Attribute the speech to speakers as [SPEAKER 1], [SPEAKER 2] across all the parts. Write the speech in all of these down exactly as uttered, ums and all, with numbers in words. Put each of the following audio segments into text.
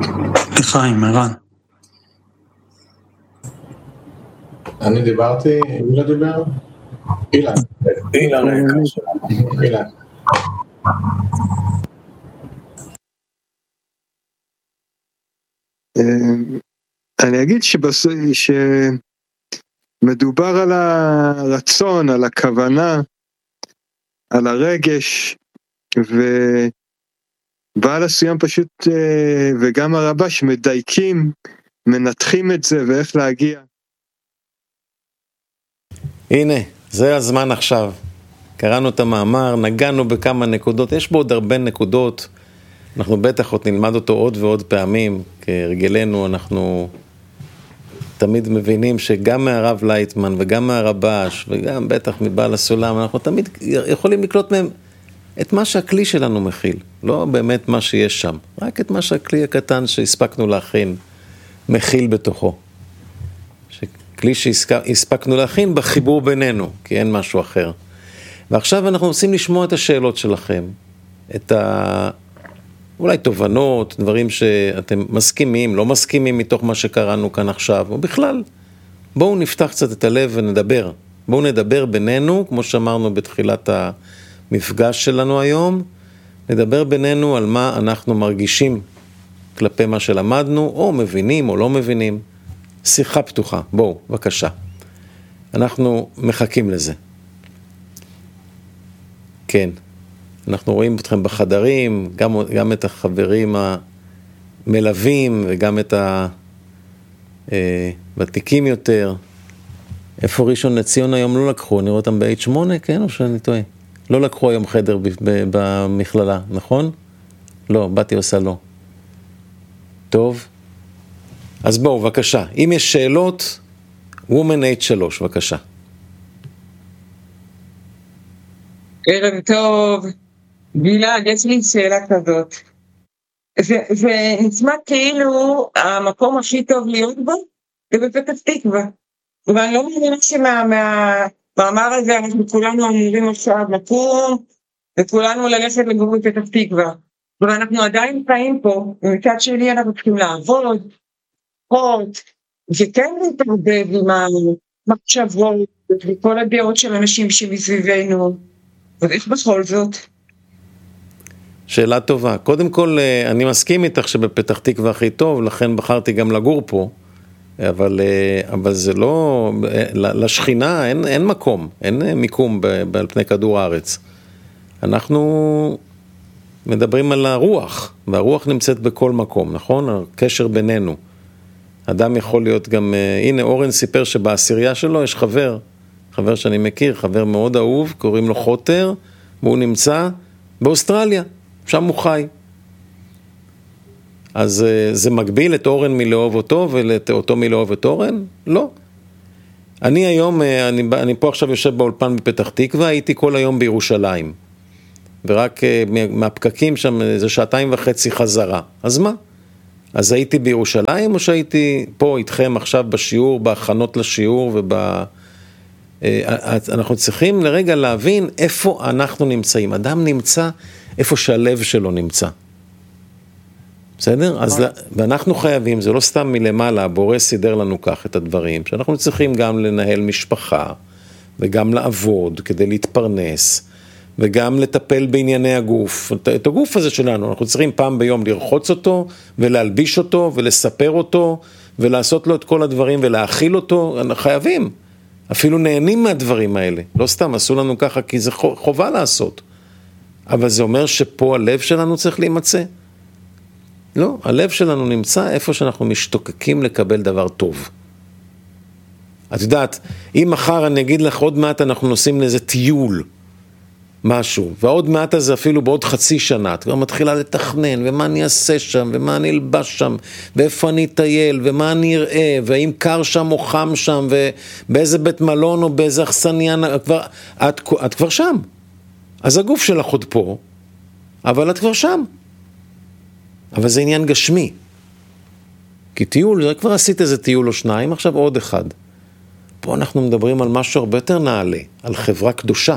[SPEAKER 1] חיים, ערן.
[SPEAKER 2] אני דיברתי, מי לא דיבר? אילן. אילן. אילן.
[SPEAKER 3] אני אגיד שמדובר על הרצון, על הכוונה, על הרגש, ובעל הסיום פשוט, וגם הרבש מדייקים, מנתחים את זה ואיך להגיע.
[SPEAKER 4] הנה, זה הזמן עכשיו. קראנו את המאמר, נגענו בכמה נקודות, יש בו עוד הרבה נקודות, אנחנו בטח עוד נלמד אותו עוד ועוד פעמים, כרגלנו אנחנו תמיד מבינים שגם מהרב לייטמן וגם מהרבש וגם בטח מבעל הסולם, אנחנו תמיד יכולים לקלוט מהם את מה שהכלי שלנו מכיל, לא באמת מה שיש שם, רק את מה שהכלי הקטן שהספקנו להכין מכיל בתוכו. כלי שהספקנו להכין בחיבור בינינו, כי אין משהו אחר. ועכשיו אנחנו רוצים לשמוע את השאלות שלכם, את ה... אולי תובנות, דברים שאתם מסכימים, לא מסכימים מתוך מה שקראנו כאן עכשיו, או בכלל, בואו נפתח קצת את הלב ונדבר. בואו נדבר בינינו, כמו שאמרנו בתחילת המפגש שלנו היום, נדבר בינינו על מה אנחנו מרגישים כלפי מה שלמדנו, או מבינים או לא מבינים. שיחה פתוחה, בואו, בבקשה. אנחנו מחכים לזה. כן, אנחנו רואים אתכם בחדרים, גם, גם את החברים המלווים וגם את הוותיקים יותר. איפה ראשון לציון היום לא לקחו? אני רואה אותם ב-אייץ' שמונה, כן, או שאני טועה? לא לקחו היום חדר במכללה, נכון? לא, באתי עושה לא. טוב. אז בואו, בבקשה. אם יש שאלות, וומן אייץ' שלוש, בבקשה.
[SPEAKER 5] ערב טוב. גלעד, יש לי שאלה כזאת. זה נשמע כאילו המקום הכי טוב להיות בו, זה בפתח תקווה. ואני לא מבינה שמהמאמר הזה אנחנו כולנו אמורים עכשיו לקום, וכולנו ללכת לגור בפתח תקווה. ואנחנו עדיין חיים פה, ומצד שני אנחנו צריכים לעבוד, חוט, וכן להתערבב עם המחשבות, וכל הדעות של אנשים שמסביבנו. ואיך בכל זאת?
[SPEAKER 4] שאלה טובה. קודם כל, אני מסכים איתך שבפתח תקווה הכי טוב, לכן בחרתי גם לגור פה, אבל, אבל זה לא, לשכינה אין, אין מקום, אין מיקום על פני כדור הארץ. אנחנו מדברים על הרוח, והרוח נמצאת בכל מקום, נכון? הקשר בינינו. אדם יכול להיות גם, הנה אורן סיפר שבעשירייה שלו יש חבר, חבר שאני מכיר, חבר מאוד אהוב, קוראים לו חוטר, והוא נמצא באוסטרליה, שם הוא חי. אז זה מגביל את אורן מלאהוב אותו, ואותו מלאהוב את אורן? לא. אני היום, אני, אני פה עכשיו יושב באולפן בפתח תקווה, הייתי כל היום בירושלים. ורק מהפקקים שם זה שעתיים וחצי חזרה. אז מה? אז הייתי בירושלים או שהייתי פה איתכם עכשיו בשיעור, בהכנות לשיעור וב... אנחנו צריכים לרגע להבין איפה אנחנו נמצאים. אדם נמצא איפה שהלב שלו נמצא. בסדר? אז ואנחנו חייבים, זה לא סתם מלמעלה, הבורא סידר לנו כך את הדברים, שאנחנו צריכים גם לנהל משפחה, וגם לעבוד כדי להתפרנס, וגם לטפל בענייני הגוף. את הגוף הזה שלנו, אנחנו צריכים פעם ביום לרחוץ אותו, ולהלביש אותו, ולספר אותו, ולעשות לו את כל הדברים, ולהאכיל אותו. אנחנו חייבים. אפילו נהנים מהדברים האלה. לא סתם, עשו לנו ככה, כי זה חובה לעשות. אבל זה אומר שפה הלב שלנו צריך להימצא. לא, הלב שלנו נמצא איפה שאנחנו משתוקקים לקבל דבר טוב. את יודעת, אם מחר אני אגיד לך, עוד מעט אנחנו נוסעים לאיזה טיול, משהו, ועוד מעט הזה אפילו בעוד חצי שנה, את כבר מתחילה לתכנן, ומה אני אעשה שם, ומה אני אלבש שם, ואיפה אני אטייל, ומה אני אראה, והאם קר שם או חם שם, ובאיזה בית מלון או באיזה אכסניה, את, את, את כבר שם. אז הגוף שלך עוד פה, אבל את כבר שם. אבל זה עניין גשמי. כי טיול, זה כבר עשית איזה טיול או שניים, עכשיו עוד אחד. פה אנחנו מדברים על משהו הרבה יותר נעלה, על חברה קדושה.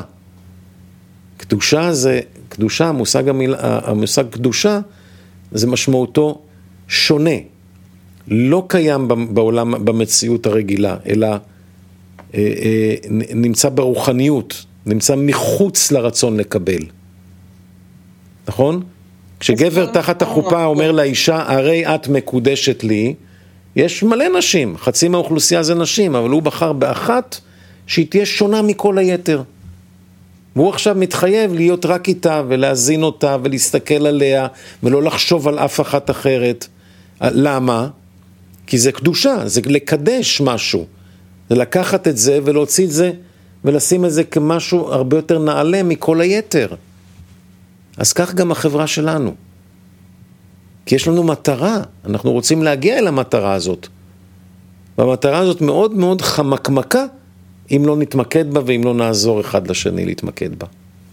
[SPEAKER 4] קדושה זה, קדושה, המושג, המיל, המושג קדושה, זה משמעותו שונה, לא קיים בעולם, במציאות הרגילה, אלא אה, אה, נמצא ברוחניות, נמצא מחוץ לרצון לקבל. נכון? כשגבר תחת החופה אומר לאישה, הרי את מקודשת לי, יש מלא נשים, חצי מהאוכלוסייה זה נשים, אבל הוא בחר באחת שהיא תהיה שונה מכל היתר. והוא עכשיו מתחייב להיות רק איתה ולהזין אותה ולהסתכל עליה ולא לחשוב על אף אחת אחרת. למה? כי זה קדושה, זה לקדש משהו. זה לקחת את זה ולהוציא את זה ולשים את זה כמשהו הרבה יותר נעלה מכל היתר. אז כך גם החברה שלנו. כי יש לנו מטרה, אנחנו רוצים להגיע אל המטרה הזאת. והמטרה הזאת מאוד מאוד חמקמקה, אם לא נתמקד בה ואם לא נעזור אחד לשני להתמקד בה.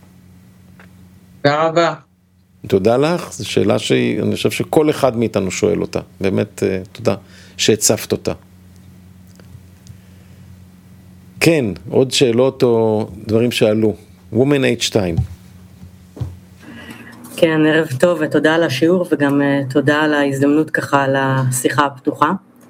[SPEAKER 5] תודה רבה.
[SPEAKER 4] תודה לך, זו שאלה שאני חושב שכל אחד מאיתנו שואל אותה. באמת תודה שהצפת אותה. כן, עוד שאלות או דברים שעלו. Woman H שתיים.
[SPEAKER 1] כן, ערב טוב ותודה על השיעור וגם תודה על ההזדמנות ככה על השיחה הפתוחה.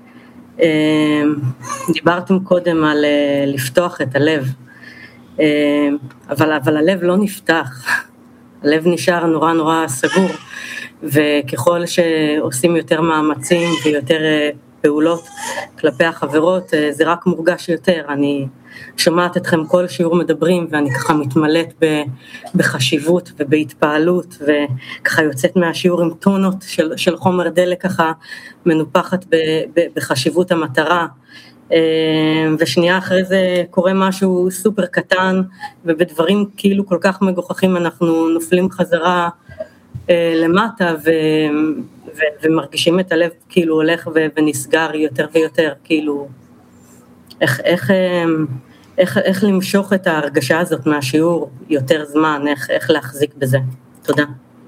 [SPEAKER 1] דיברתם קודם על לפתוח את הלב, אבל, אבל הלב לא נפתח, הלב נשאר נורא נורא סגור, וככל שעושים יותר מאמצים ויותר פעולות כלפי החברות, זה רק מורגש יותר. אני שומעת אתכם כל שיעור מדברים, ואני ככה מתמלאת בחשיבות ובהתפעלות, וככה יוצאת מהשיעור עם טונות של, של חומר דלק ככה מנופחת בחשיבות המטרה, ושנייה אחרי זה קורה משהו סופר קטן, ובדברים כאילו כל כך מגוחכים אנחנו נופלים חזרה למטה, ו, ו, ומרגישים את הלב כאילו הולך ו, ונסגר יותר ויותר, כאילו איך, איך, איך, איך למשוך את ההרגשה הזאת מהשיעור יותר זמן, איך, איך להחזיק בזה. תודה.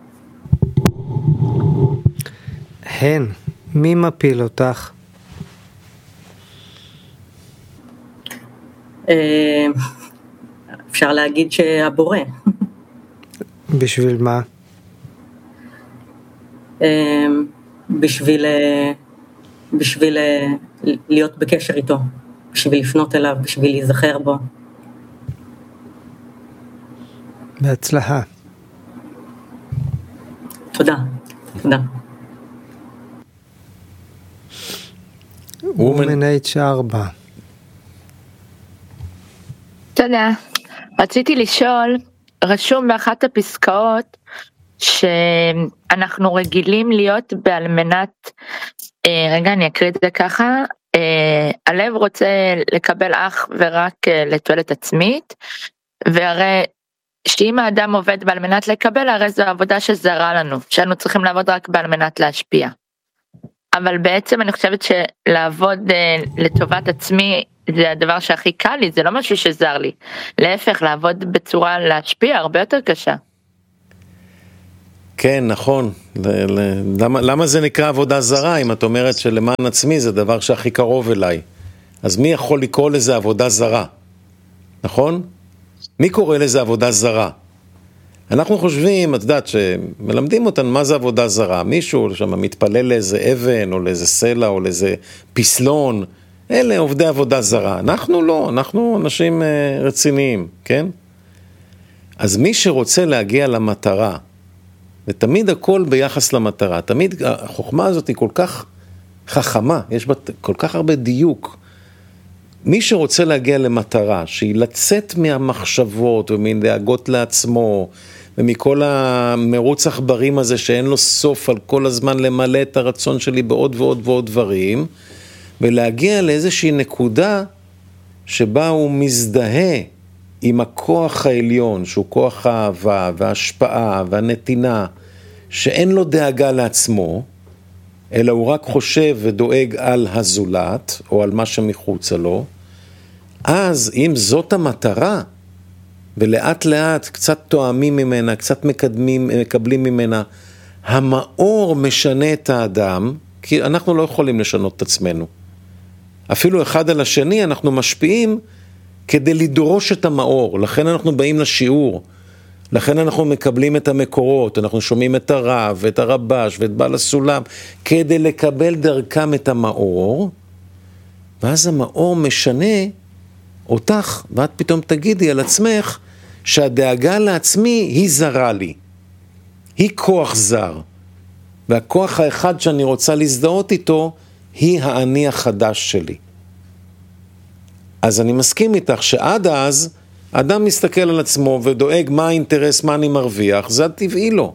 [SPEAKER 6] הן, מי מפיל אותך?
[SPEAKER 1] אפשר להגיד שהבורא.
[SPEAKER 6] בשביל מה?
[SPEAKER 1] בשביל, בשביל להיות בקשר איתו, בשביל לפנות אליו, בשביל להיזכר בו.
[SPEAKER 6] בהצלחה.
[SPEAKER 1] תודה, תודה.
[SPEAKER 6] Woman H ארבע.
[SPEAKER 7] תודה. רציתי לשאול, רשום באחת הפסקאות שאנחנו רגילים להיות באלמנת, רגע אני אקריא את זה ככה, הלב רוצה לקבל אך ורק לתועלת עצמית, והרי שאם האדם עובד באלמנת לקבל, הרי זו עבודה שזרה לנו, שאנו צריכים לעבוד רק באלמנת להשפיע. אבל בעצם אני חושבת שלעבוד לטובת עצמי, זה הדבר שהכי קל לי, זה לא משהו שזר לי. להפך, לעבוד בצורה להשפיע הרבה יותר קשה.
[SPEAKER 4] כן, נכון. למה, למה זה נקרא עבודה זרה? אם את אומרת שלמען עצמי זה דבר שהכי קרוב אליי. אז מי יכול לקרוא לזה עבודה זרה? נכון? מי קורא לזה עבודה זרה? אנחנו חושבים, את יודעת, שמלמדים אותנו מה זה עבודה זרה. מישהו שם מתפלל לאיזה אבן, או לאיזה סלע, או לאיזה פסלון. אלה עובדי עבודה זרה. אנחנו לא, אנחנו אנשים רציניים, כן? אז מי שרוצה להגיע למטרה, ותמיד הכל ביחס למטרה, תמיד החוכמה הזאת היא כל כך חכמה, יש בה כל כך הרבה דיוק. מי שרוצה להגיע למטרה, שהיא לצאת מהמחשבות ומדאגות לעצמו, ומכל המרוץ עכברים הזה שאין לו סוף על כל הזמן למלא את הרצון שלי בעוד ועוד ועוד דברים, ולהגיע לאיזושהי נקודה שבה הוא מזדהה עם הכוח העליון, שהוא כוח האהבה וההשפעה והנתינה, שאין לו דאגה לעצמו, אלא הוא רק חושב ודואג על הזולת, או על מה שמחוצה לו, אז אם זאת המטרה, ולאט לאט קצת תואמים ממנה, קצת מקדמים, מקבלים ממנה, המאור משנה את האדם, כי אנחנו לא יכולים לשנות את עצמנו. אפילו אחד על השני אנחנו משפיעים כדי לדרוש את המאור, לכן אנחנו באים לשיעור. לכן אנחנו מקבלים את המקורות, אנחנו שומעים את הרב, ואת הרבש, ואת בעל הסולם, כדי לקבל דרכם את המאור, ואז המאור משנה אותך, ואת פתאום תגידי על עצמך, שהדאגה לעצמי היא זרה לי. היא כוח זר. והכוח האחד שאני רוצה להזדהות איתו, היא האני החדש שלי. אז אני מסכים איתך שעד אז, אדם מסתכל על עצמו ודואג מה האינטרס, מה אני מרוויח, זה טבעי לו.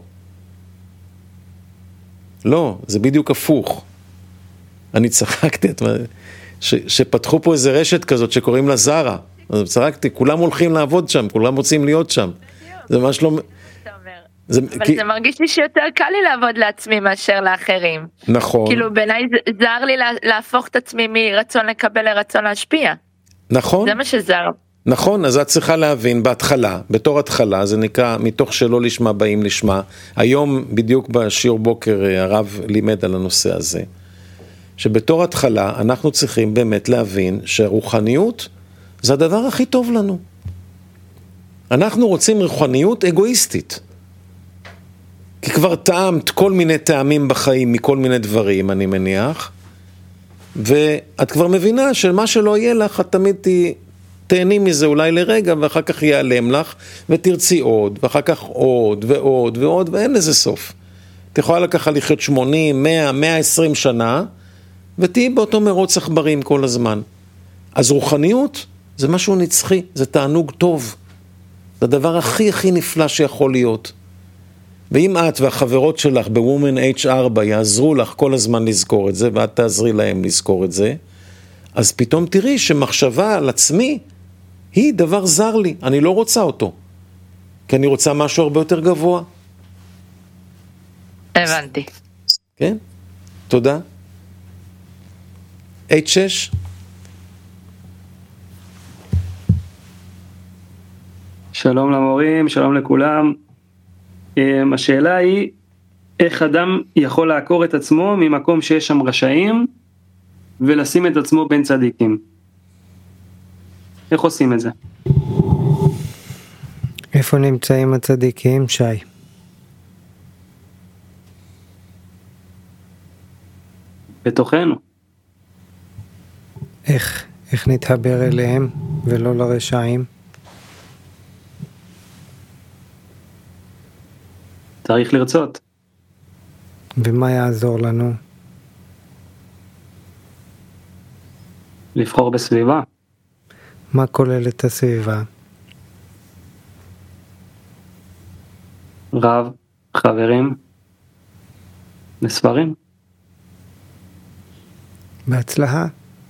[SPEAKER 4] לא, זה בדיוק הפוך. אני צחקתי, ש, שפתחו פה איזה רשת כזאת שקוראים לה זרה. אז צחקתי, כולם הולכים לעבוד שם, כולם רוצים להיות שם. זה ממש לא...
[SPEAKER 7] זה, אבל כי... זה מרגיש לי שיותר קל לי לעבוד לעצמי מאשר לאחרים.
[SPEAKER 4] נכון.
[SPEAKER 7] כאילו בעיניי זר לי להפוך את עצמי מרצון לקבל לרצון להשפיע.
[SPEAKER 4] נכון.
[SPEAKER 7] זה מה שזר.
[SPEAKER 4] נכון, אז את צריכה להבין בהתחלה, בתור התחלה, זה נקרא מתוך שלא לשמה באים לשמה. היום בדיוק בשיעור בוקר הרב לימד על הנושא הזה. שבתור התחלה אנחנו צריכים באמת להבין שהרוחניות זה הדבר הכי טוב לנו. אנחנו רוצים רוחניות אגואיסטית. כי כבר טעמת כל מיני טעמים בחיים מכל מיני דברים, אני מניח, ואת כבר מבינה שמה שלא יהיה לך, את תמיד תהני מזה אולי לרגע, ואחר כך ייעלם לך, ותרצי עוד, ואחר כך עוד ועוד ועוד, ואין לזה סוף. את יכולה לקחת לחיות שמונים, מאה, מאה ועשרים שנה, ותהי באותו מרוץ עכברים כל הזמן. אז רוחניות זה משהו נצחי, זה תענוג טוב. זה הדבר הכי הכי נפלא שיכול להיות. ואם את והחברות שלך בוומן אייץ' ארבע יעזרו לך כל הזמן לזכור את זה, ואת תעזרי להם לזכור את זה, אז פתאום תראי שמחשבה על עצמי היא דבר זר לי, אני לא רוצה אותו. כי אני רוצה משהו הרבה יותר גבוה.
[SPEAKER 7] הבנתי.
[SPEAKER 4] כן? תודה. אייץ' שש.
[SPEAKER 8] שלום למורים, שלום לכולם. השאלה היא, איך אדם יכול לעקור את עצמו ממקום שיש שם רשעים, ולשים את עצמו בין צדיקים? איך עושים את זה?
[SPEAKER 6] איפה נמצאים הצדיקים, שי?
[SPEAKER 8] בתוכנו.
[SPEAKER 6] איך, איך נתחבר אליהם ולא לרשעים?
[SPEAKER 8] צריך לרצות.
[SPEAKER 6] ומה יעזור לנו?
[SPEAKER 8] לבחור בסביבה.
[SPEAKER 6] מה כולל את הסביבה?
[SPEAKER 8] רב, חברים, וספרים.
[SPEAKER 6] בהצלחה.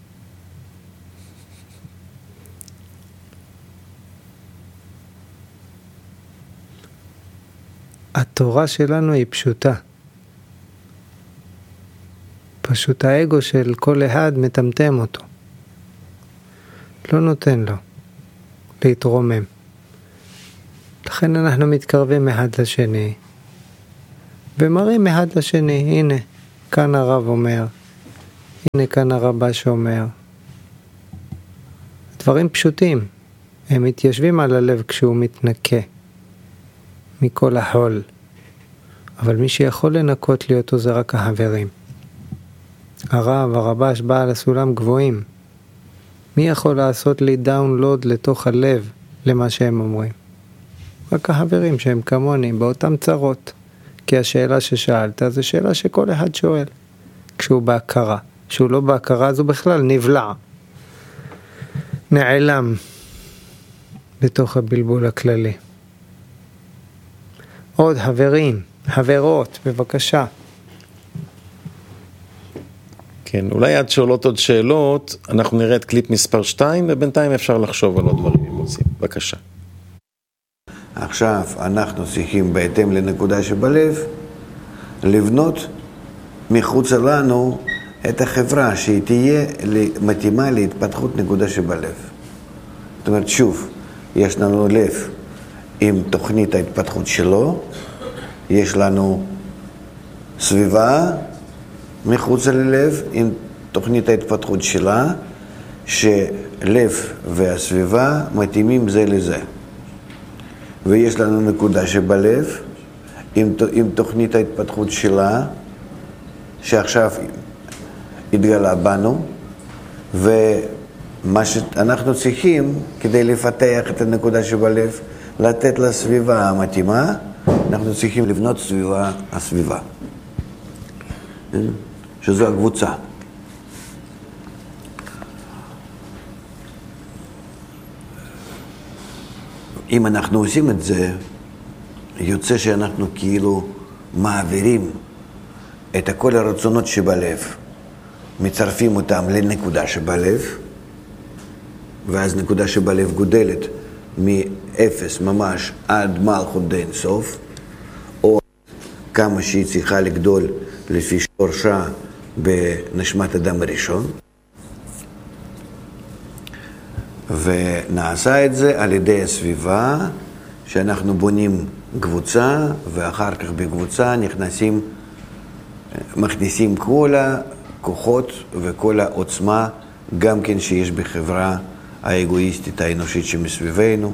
[SPEAKER 6] התורה שלנו היא פשוטה. פשוט האגו של כל אחד מטמטם אותו. לא נותן לו להתרומם. לכן אנחנו מתקרבים אחד לשני. ומראים אחד לשני, הנה, כאן הרב אומר. הנה כאן הרבש אומר. דברים פשוטים. הם מתיישבים על הלב כשהוא מתנקה. מכל החול. אבל מי שיכול לנקות לי אותו זה רק החברים. הרב, הרבש, בעל הסולם גבוהים. מי יכול לעשות לי דאונלוד לתוך הלב למה שהם אומרים? רק החברים שהם כמוני באותם צרות. כי השאלה ששאלת זה שאלה שכל אחד שואל. כשהוא בהכרה. כשהוא לא בהכרה אז הוא בכלל נבלע. נעלם. בתוך הבלבול הכללי. עוד חברים, חברות, בבקשה.
[SPEAKER 4] כן, אולי עד שעולות עוד שאלות, אנחנו נראה את קליפ מספר שתיים, ובינתיים אפשר לחשוב על עוד דברים אם רוצים. בבקשה.
[SPEAKER 9] עכשיו אנחנו צריכים בהתאם לנקודה שבלב, לבנות מחוץ לנו את החברה שהיא תהיה מתאימה להתפתחות נקודה שבלב. זאת אומרת, שוב, יש לנו לב עם תוכנית ההתפתחות שלו, יש לנו סביבה מחוץ ללב עם תוכנית ההתפתחות שלה, שלב והסביבה מתאימים זה לזה. ויש לנו נקודה שבלב, עם, עם תוכנית ההתפתחות שלה, שעכשיו התגלה בנו, ומה שאנחנו צריכים כדי לפתח את הנקודה שבלב, לתת לה סביבה המתאימה, אנחנו צריכים לבנות סביבה הסביבה, שזו הקבוצה. אם אנחנו עושים את זה, יוצא שאנחנו כאילו מעבירים את כל הרצונות שבלב, מצרפים אותם לנקודה שבלב, ואז נקודה שבלב גודלת מאפס ממש עד מלכות די אין סוף, או כמה שהיא צריכה לגדול לפי שורשה בנשמת אדם הראשון. ונעשה את זה על ידי הסביבה, שאנחנו בונים קבוצה, ואחר כך בקבוצה נכנסים, מכניסים כל הכוחות וכל העוצמה, גם כן שיש בחברה האגואיסטית האנושית שמסביבנו,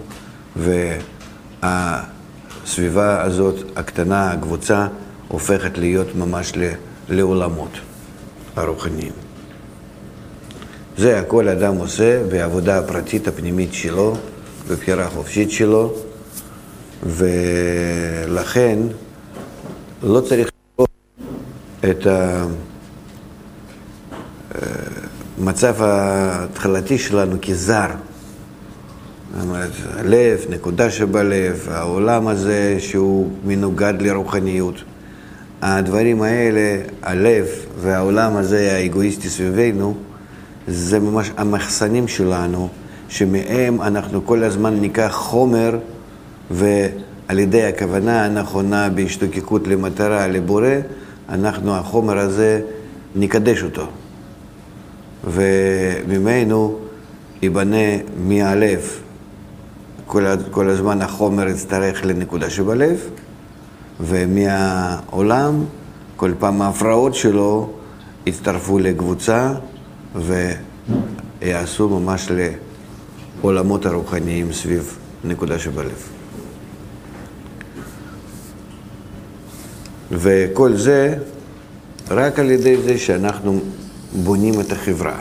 [SPEAKER 9] והסביבה הזאת, הקטנה, הקבוצה, הופכת להיות ממש לעולמות הרוחניים. זה הכל אדם עושה בעבודה הפרטית הפנימית שלו, בבחירה חופשית שלו, ולכן לא צריך לראות את המצב ההתחלתי שלנו כזר. הלב, נקודה שבלב, העולם הזה שהוא מנוגד לרוחניות. הדברים האלה, הלב והעולם הזה האגואיסטי סביבנו, זה ממש המחסנים שלנו, שמהם אנחנו כל הזמן ניקח חומר, ועל ידי הכוונה הנכונה בהשתוקקות למטרה, לבורא, אנחנו החומר הזה נקדש אותו. וממנו ייבנה מהלב, כל, כל הזמן החומר יצטרך לנקודה שבלב, ומהעולם, כל פעם ההפרעות שלו יצטרפו לקבוצה, ויעשו ממש לעולמות הרוחניים סביב נקודה שבלב. וכל זה רק על ידי זה שאנחנו בונים את החברה.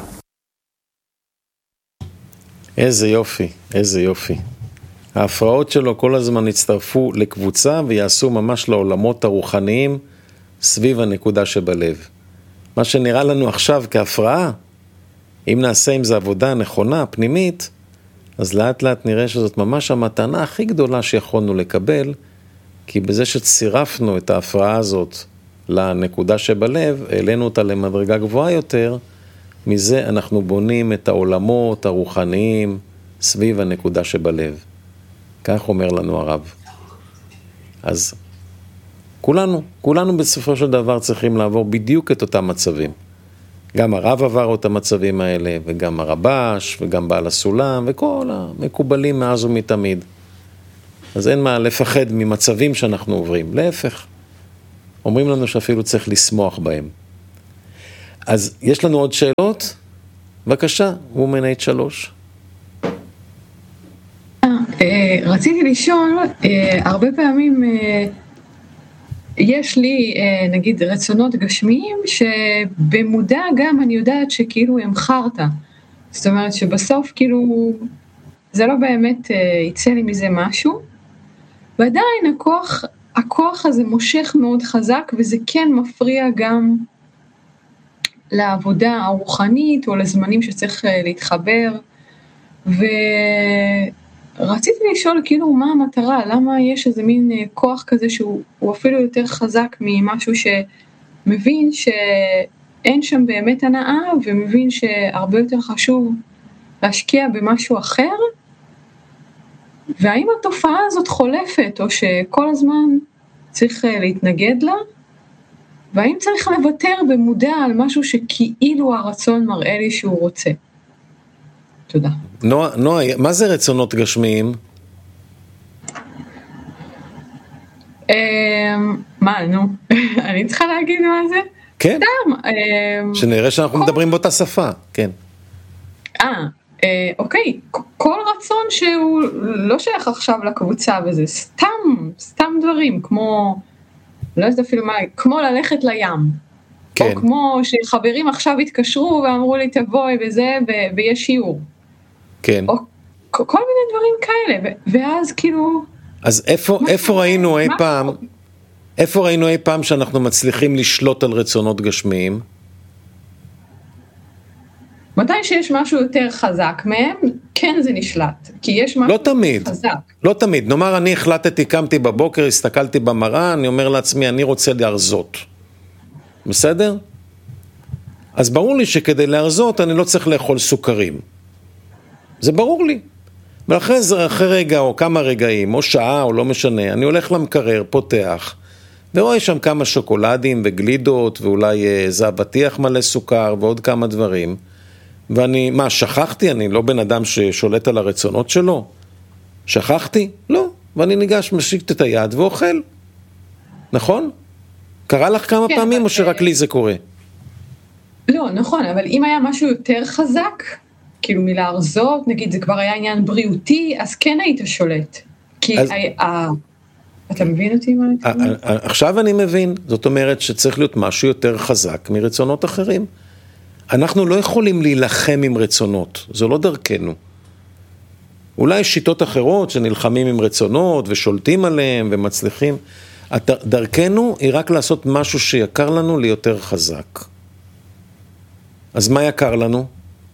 [SPEAKER 4] איזה יופי, איזה יופי. ההפרעות שלו כל הזמן יצטרפו לקבוצה ויעשו ממש לעולמות הרוחניים סביב הנקודה שבלב. מה שנראה לנו עכשיו כהפרעה, אם נעשה עם זה עבודה נכונה, פנימית, אז לאט לאט נראה שזאת ממש המתנה הכי גדולה שיכולנו לקבל, כי בזה שצירפנו את ההפרעה הזאת לנקודה שבלב, העלינו אותה למדרגה גבוהה יותר, מזה אנחנו בונים את העולמות הרוחניים סביב הנקודה שבלב. כך אומר לנו הרב. אז כולנו, כולנו בסופו של דבר צריכים לעבור בדיוק את אותם מצבים. גם הרב עבר אותם מצבים האלה, וגם הרבש, וגם בעל הסולם, וכל המקובלים מאז ומתמיד. אז אין מה לפחד ממצבים שאנחנו עוברים, להפך. אומרים לנו שאפילו צריך לשמוח בהם. אז יש לנו עוד שאלות? בבקשה, וומן שלוש.
[SPEAKER 10] רציתי לשאול, הרבה פעמים יש לי נגיד רצונות גשמיים שבמודע גם אני יודעת שכאילו הם חרטה. זאת אומרת שבסוף כאילו זה לא באמת יצא לי מזה משהו, ועדיין הכוח, הכוח הזה מושך מאוד חזק, וזה כן מפריע גם לעבודה הרוחנית או לזמנים שצריך להתחבר. ורציתי לשאול כאילו מה המטרה, למה יש איזה מין כוח כזה שהוא אפילו יותר חזק ממשהו שמבין שאין שם באמת הנאה, ומבין שהרבה יותר חשוב להשקיע במשהו אחר. והאם התופעה הזאת חולפת, או שכל הזמן צריך להתנגד לה? והאם צריך לוותר במודע על משהו שכאילו הרצון מראה לי שהוא רוצה? תודה.
[SPEAKER 4] נועה, נועה, מה זה רצונות גשמיים?
[SPEAKER 10] מה, נו? אני צריכה להגיד מה זה?
[SPEAKER 4] כן. שנראה שאנחנו מדברים באותה שפה, כן.
[SPEAKER 10] אה, אוקיי, כל רצון שהוא לא שייך עכשיו לקבוצה, וזה סתם, סתם דברים, כמו, לא יודעת אפילו מה, כמו ללכת לים. כן. או כמו שחברים עכשיו התקשרו ואמרו לי תבואי וזה, ויש שיעור.
[SPEAKER 4] כן.
[SPEAKER 10] או כל מיני דברים כאלה, ואז כאילו...
[SPEAKER 4] אז איפה, איפה ראינו אי פעם, איפה ראינו אי פעם שאנחנו מצליחים לשלוט על רצונות גשמיים?
[SPEAKER 10] מתי שיש משהו יותר חזק מהם, כן זה נשלט, כי יש משהו
[SPEAKER 4] לא תמיד,
[SPEAKER 10] חזק.
[SPEAKER 4] לא תמיד. נאמר, אני החלטתי, קמתי בבוקר, הסתכלתי במראה, אני אומר לעצמי, אני רוצה להרזות. בסדר? אז ברור לי שכדי להרזות, אני לא צריך לאכול סוכרים. זה ברור לי. ואחרי זה, אחרי רגע או כמה רגעים, או שעה או לא משנה, אני הולך למקרר, פותח, ורואה שם כמה שוקולדים וגלידות, ואולי איזה אבטיח מלא סוכר ועוד כמה דברים. ואני, מה, שכחתי? אני לא בן אדם ששולט על הרצונות שלו? שכחתי? לא. ואני ניגש, משיק את היד ואוכל. נכון? קרה לך כמה
[SPEAKER 10] כן,
[SPEAKER 4] פעמים
[SPEAKER 10] אבל...
[SPEAKER 4] או שרק לי זה קורה?
[SPEAKER 10] לא, נכון, אבל אם היה משהו יותר חזק, כאילו מלהרזות, נגיד זה כבר היה עניין בריאותי, אז כן היית שולט. כי אז... ה... ה... אתה מבין אותי מה אני מתכוון?
[SPEAKER 4] עכשיו אני מבין, זאת אומרת שצריך להיות משהו יותר חזק מרצונות אחרים. אנחנו לא יכולים להילחם עם רצונות, זו לא דרכנו. אולי שיטות אחרות שנלחמים עם רצונות ושולטים עליהם ומצליחים. דרכנו היא רק לעשות משהו שיקר לנו ליותר חזק. אז מה יקר לנו?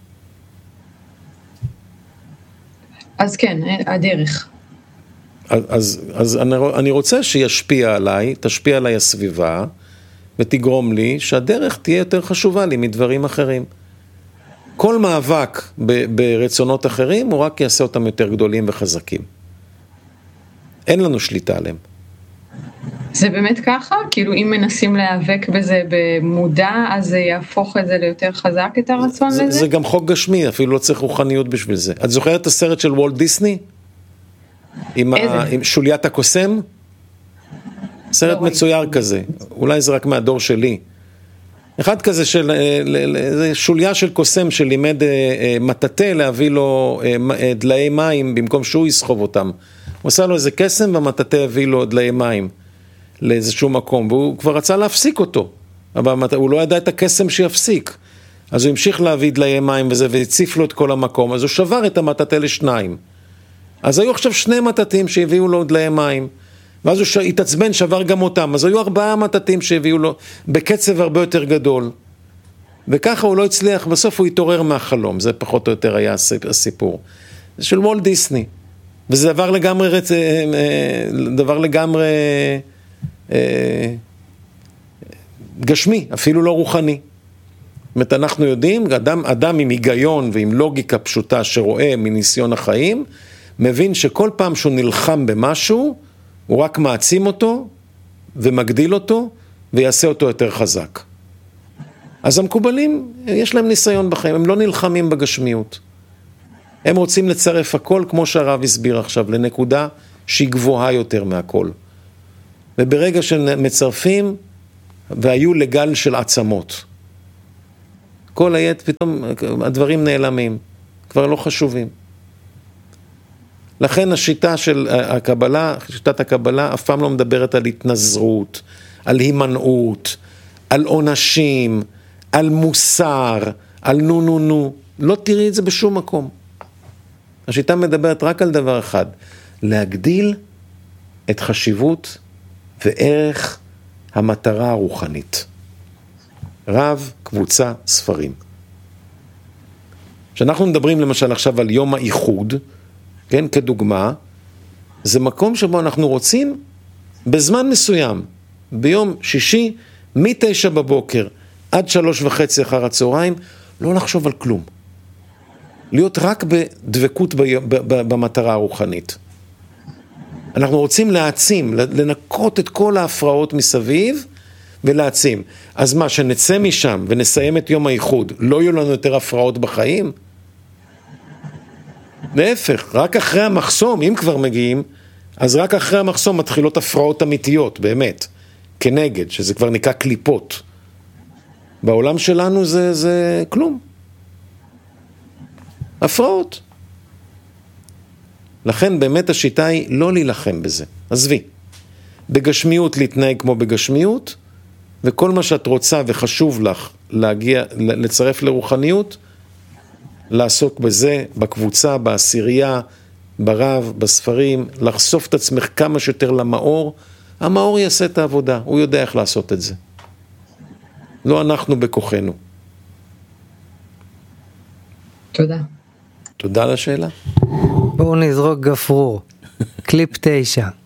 [SPEAKER 10] אז כן, הדרך.
[SPEAKER 4] אז, אז, אז אני, אני רוצה שישפיע עליי, תשפיע עליי הסביבה, ותגרום לי שהדרך תהיה יותר חשובה לי מדברים אחרים. כל מאבק ב, ברצונות אחרים הוא רק יעשה אותם יותר גדולים וחזקים. אין לנו שליטה עליהם.
[SPEAKER 10] זה באמת ככה? כאילו אם מנסים להיאבק בזה במודע, אז זה יהפוך את זה ליותר חזק את הרצון
[SPEAKER 4] זה,
[SPEAKER 10] לזה?
[SPEAKER 4] זה גם חוק גשמי, אפילו לא צריך רוחניות בשביל זה. את זוכרת את הסרט של וולט דיסני? עם, ה, עם שוליית הקוסם? סרט לא מצויר ראי. כזה, אולי זה רק מהדור שלי. אחד כזה של, זה שוליה של קוסם שלימד מטאטה להביא לו דלאי מים במקום שהוא יסחוב אותם. הוא עשה לו איזה קסם והמטאטה הביא לו דלאי מים לאיזשהו מקום, והוא כבר רצה להפסיק אותו, אבל הוא לא ידע את הקסם שיפסיק. אז הוא המשיך להביא דלאי מים וזה, והציף לו את כל המקום, אז הוא שבר את המטאטה לשניים. אז היו עכשיו שני מטאטים שהביאו לו דלאי מים, ואז הוא ש... התעצבן, שבר גם אותם, אז היו ארבעה מטאטים שהביאו לו בקצב הרבה יותר גדול, וככה הוא לא הצליח, בסוף הוא התעורר מהחלום, זה פחות או יותר היה הסיפור. זה של וולט דיסני, וזה דבר לגמרי, רצ... דבר לגמרי גשמי, אפילו לא רוחני. זאת אומרת, אנחנו יודעים, אדם, אדם עם היגיון ועם לוגיקה פשוטה שרואה מניסיון החיים, מבין שכל פעם שהוא נלחם במשהו, הוא רק מעצים אותו ומגדיל אותו ויעשה אותו יותר חזק. אז המקובלים, יש להם ניסיון בחיים, הם לא נלחמים בגשמיות. הם רוצים לצרף הכל, כמו שהרב הסביר עכשיו, לנקודה שהיא גבוהה יותר מהכל. וברגע שמצרפים, והיו לגל של עצמות. כל היית, פתאום הדברים נעלמים, כבר לא חשובים. לכן השיטה של הקבלה, שיטת הקבלה, אף פעם לא מדברת על התנזרות, על הימנעות, על עונשים, על מוסר, על נו נו נו. לא תראי את זה בשום מקום. השיטה מדברת רק על דבר אחד, להגדיל את חשיבות וערך המטרה הרוחנית. רב, קבוצה, ספרים. כשאנחנו מדברים למשל עכשיו על יום האיחוד, כן, כדוגמה, זה מקום שבו אנחנו רוצים בזמן מסוים, ביום שישי, מתשע בבוקר עד שלוש וחצי אחר הצהריים, לא לחשוב על כלום. להיות רק בדבקות במטרה הרוחנית. אנחנו רוצים להעצים, לנקות את כל ההפרעות מסביב ולהעצים. אז מה, שנצא משם ונסיים את יום האיחוד, לא יהיו לנו יותר הפרעות בחיים? להפך, רק אחרי המחסום, אם כבר מגיעים, אז רק אחרי המחסום מתחילות הפרעות אמיתיות, באמת, כנגד, שזה כבר נקרא קליפות. בעולם שלנו זה, זה כלום. הפרעות. לכן באמת השיטה היא לא להילחם בזה. עזבי. בגשמיות להתנהג כמו בגשמיות, וכל מה שאת רוצה וחשוב לך להגיע, לצרף לרוחניות, לעסוק בזה, בקבוצה, בעשירייה, ברב, בספרים, לחשוף את עצמך כמה שיותר למאור, המאור יעשה את העבודה, הוא יודע איך לעשות את זה. לא אנחנו בכוחנו.
[SPEAKER 10] תודה.
[SPEAKER 4] תודה על השאלה.
[SPEAKER 6] בואו נזרוק גפרור. קליפ תשע.